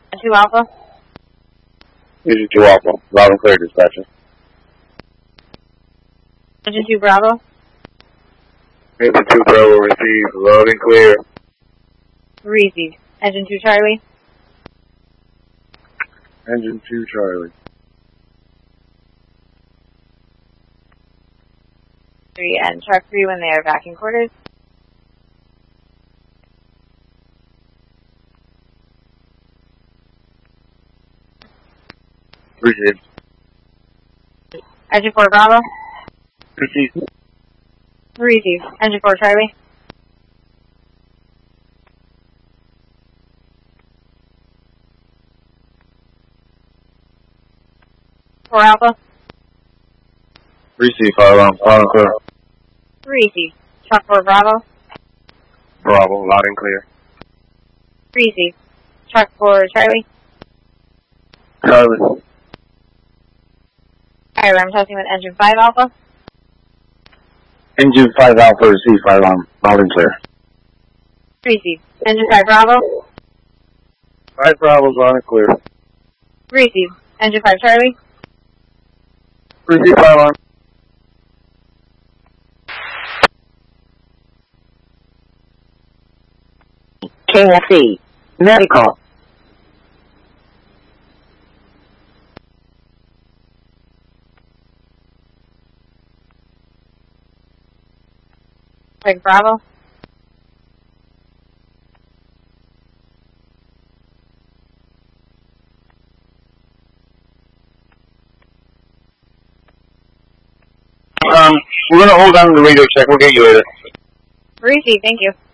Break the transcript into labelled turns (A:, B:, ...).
A: 2 Alpha.
B: Engine 2 Alpha. Loud and clear, dispatcher.
A: Engine 2 Bravo.
B: Engine 2 Bravo received. Loud and clear.
A: Received. Engine 2 Charlie.
B: Engine 2 Charlie.
A: 3 and truck 3 when they are back in quarters.
B: Received.
A: Engine 4 Bravo.
B: Received.
A: Received. Engine 4 Charlie. Four Alpha.
B: Received. Fire alarm. Loud and clear.
A: Received. Truck 4 Bravo.
B: Bravo. Loud and clear.
A: Received. Truck 4 Charlie.
B: Charlie.
A: Fire alarm testing with engine 5 Alpha.
B: Engine 5 Alpha received. Fire alarm. Loud and clear.
A: Received. Engine 5 Bravo.
B: 5 Bravo's loud and clear.
A: Received. Engine 5 Charlie.
B: Received. Fire alarm.
C: KFC. Medical.
A: Big Bravo.
B: We're gonna hold on to the radio check. We'll get you later.
A: Received. Thank you.